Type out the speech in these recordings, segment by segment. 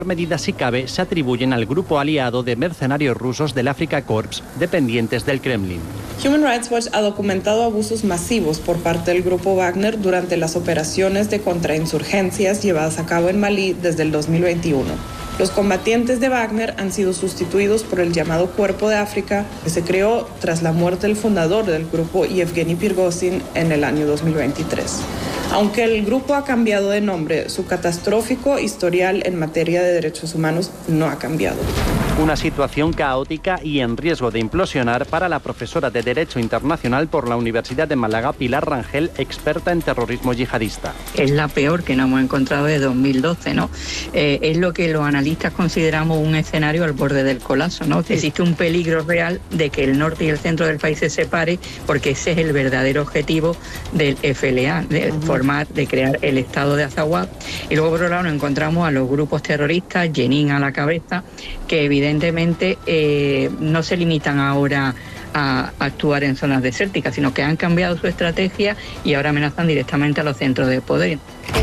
medida, si cabe, se atribuyen al grupo aliado de mercenarios rusos del Afrika Korps, dependientes del Kremlin. Human Rights Watch ha documentado abusos masivos por parte del grupo Wagner durante las operaciones de contrainsurgencias llevadas a cabo en Malí desde el 2021. Los combatientes de Wagner han sido sustituidos por el llamado Cuerpo de África, que se creó tras la muerte del fundador del grupo, Yevgeny Prigozhin, en el año 2023. Aunque el grupo ha cambiado de nombre, su catastrófico historial en materia de derechos humanos no ha cambiado. Una situación caótica y en riesgo de implosionar para la profesora de Derecho Internacional por la Universidad de Málaga, Pilar Rangel, experta en terrorismo yihadista. Es la peor que nos hemos encontrado desde 2012, ¿no? Es lo que los analistas consideramos un escenario al borde del colapso, ¿no? Existe un peligro real de que el norte y el centro del país se separe, porque ese es el verdadero objetivo del FLA, de crear el estado de Azawad. Y luego, por otro lado, nos encontramos a los grupos terroristas, Jenin a la cabeza, que evidentemente no se limitan ahora a actuar en zonas desérticas, sino que han cambiado su estrategia y ahora amenazan directamente a los centros de poder.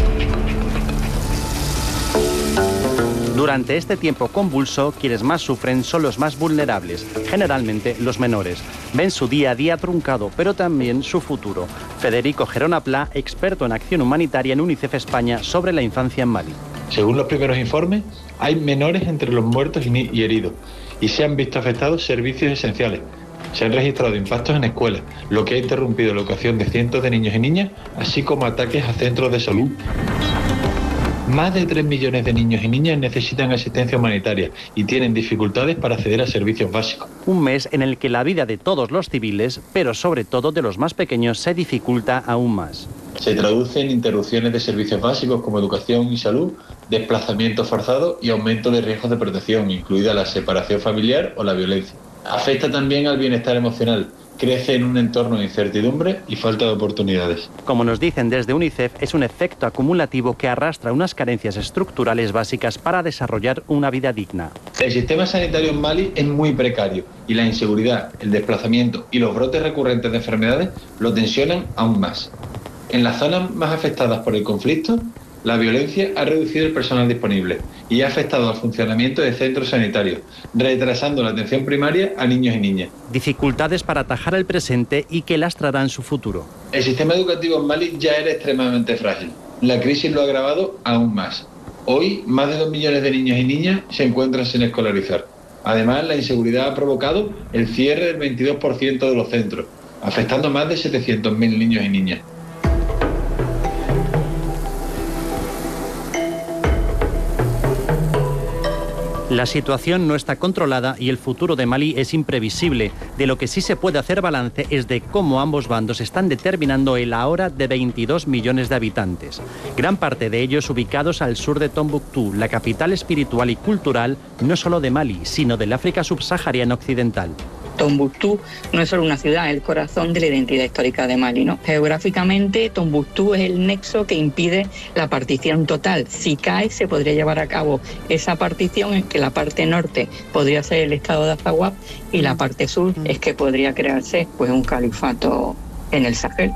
Durante este tiempo convulso, quienes más sufren son los más vulnerables, generalmente los menores. Ven su día a día truncado, pero también su futuro. Federico Gerona Pla, experto en acción humanitaria en UNICEF España sobre la infancia en Malí. Según los primeros informes, hay menores entre los muertos y heridos, y se han visto afectados servicios esenciales. Se han registrado impactos en escuelas, lo que ha interrumpido la educación de cientos de niños y niñas, así como ataques a centros de salud. Más de 3 millones de niños y niñas necesitan asistencia humanitaria y tienen dificultades para acceder a servicios básicos. Un mes en el que la vida de todos los civiles, pero sobre todo de los más pequeños, se dificulta aún más. Se traduce en interrupciones de servicios básicos como educación y salud, desplazamiento forzado y aumento de riesgos de protección, incluida la separación familiar o la violencia. Afecta también al bienestar emocional. Crece en un entorno de incertidumbre y falta de oportunidades. Como nos dicen desde UNICEF, es un efecto acumulativo que arrastra unas carencias estructurales básicas para desarrollar una vida digna. El sistema sanitario en Malí es muy precario y la inseguridad, el desplazamiento y los brotes recurrentes de enfermedades lo tensionan aún más. En las zonas más afectadas por el conflicto, la violencia ha reducido el personal disponible y ha afectado al funcionamiento de centros sanitarios, retrasando la atención primaria a niños y niñas. Dificultades para atajar el presente y que lastrarán su futuro. El sistema educativo en Malí ya era extremadamente frágil. La crisis lo ha agravado aún más. Hoy, más de 2 millones de niños y niñas se encuentran sin escolarizar. Además, la inseguridad ha provocado el cierre del 22% de los centros, afectando a más de 700.000 niños y niñas. La situación no está controlada y el futuro de Malí es imprevisible. De lo que sí se puede hacer balance es de cómo ambos bandos están determinando el ahora de 22 millones de habitantes. Gran parte de ellos ubicados al sur de Tombuctú, la capital espiritual y cultural no solo de Malí, sino del África subsahariana occidental. Tombuctú no es solo una ciudad, es el corazón de la identidad histórica de Malí, ¿no? Geográficamente, Tombuctú es el nexo que impide la partición total. Si cae, se podría llevar a cabo esa partición en que la parte norte podría ser el estado de Azawad y la parte sur es que podría crearse pues un califato en el Sahel.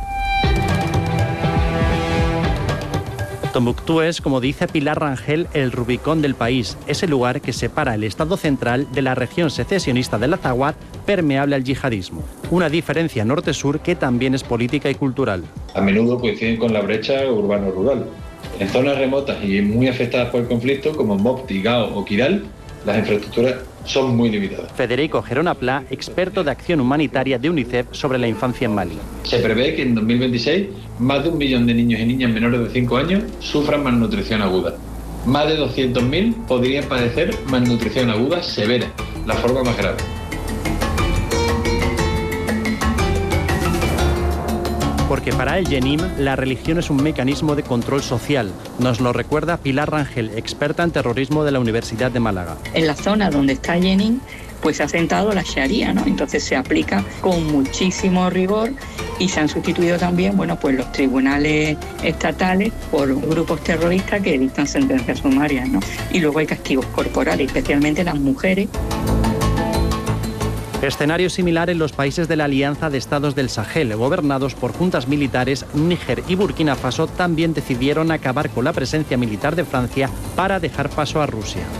Tombuctú es, como dice Pilar Rangel, el Rubicón del país. Es el lugar que separa el estado central de la región secesionista del Azawad, permeable al yihadismo. Una diferencia norte-sur que también es política y cultural. A menudo coinciden con la brecha urbano-rural. En zonas remotas y muy afectadas por el conflicto, como Mopti, Gao o Kidal, las infraestructuras son muy limitadas. Federico Gerona Pla, experto de acción humanitaria de UNICEF sobre la infancia en Malí. Se prevé que en 2026 más de 1 millón de niños y niñas menores de 5 años sufran malnutrición aguda. Más de 200.000 podrían padecer malnutrición aguda severa, la forma más grave. Porque para el Jenim, la religión es un mecanismo de control social. Nos lo recuerda Pilar Rangel, experta en terrorismo de la Universidad de Málaga. En la zona donde está Jenin, pues se ha sentado la Sharia, ¿no? Entonces se aplica con muchísimo rigor y se han sustituido también, bueno, pues los tribunales estatales por grupos terroristas que dictan sentencias sumarias, ¿no? Y luego hay castigos corporales, especialmente las mujeres. Escenario similar en los países de la Alianza de Estados del Sahel, gobernados por juntas militares. Níger y Burkina Faso también decidieron acabar con la presencia militar de Francia para dejar paso a Rusia.